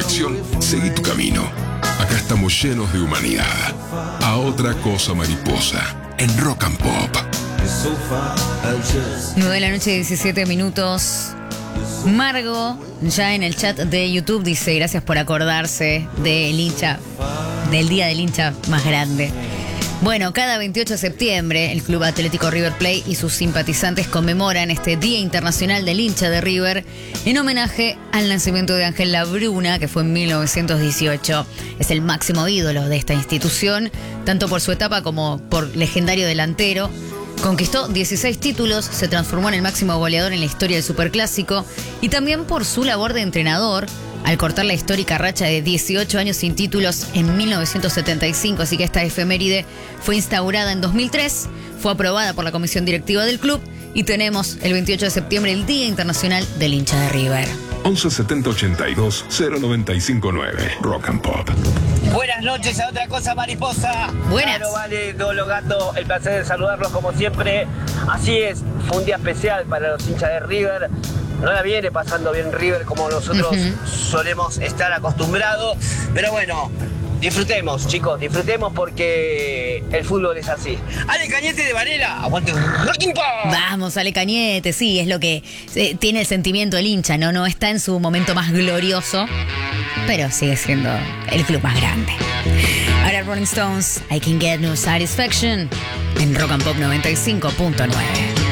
dirección, seguí tu camino. Acá estamos llenos de humanidad. A otra cosa mariposa, en Rock and Pop. 9 de la noche, 17 minutos. Margo, ya en el chat de YouTube, dice: gracias por acordarse del día del hincha más grande. Bueno, cada 28 de septiembre el Club Atlético River Plate y sus simpatizantes conmemoran este Día Internacional del Hincha de River en homenaje al nacimiento de Ángel Labruna, que fue en 1918. Es el máximo ídolo de esta institución, tanto por su etapa como por legendario delantero. Conquistó 16 títulos, se transformó en el máximo goleador en la historia del Superclásico y también por su labor de entrenador al cortar la histórica racha de 18 años sin títulos en 1975. Así que esta efeméride fue instaurada en 2003, fue aprobada por la comisión directiva del club y tenemos el 28 de septiembre el Día Internacional del Hincha de River. 11 70 82 095 9. Rock and Pop. Buenas noches a Otra Cosa Mariposa. Buenas. Claro, vale, Dolo Gato, el placer de saludarlos como siempre. Así es, fue un día especial para los hinchas de River. No la viene pasando bien River como nosotros solemos estar acostumbrados. Pero bueno, disfrutemos, chicos, disfrutemos porque el fútbol es así. Ale Cañete de Varela, aguante Rocking Pop. Vamos, Ale Cañete, sí, es lo que tiene el sentimiento del hincha, ¿no? No está en su momento más glorioso, pero sigue siendo el club más grande. Ahora Rolling Stones, I Can Get No Satisfaction, en Rock and Pop 95.9.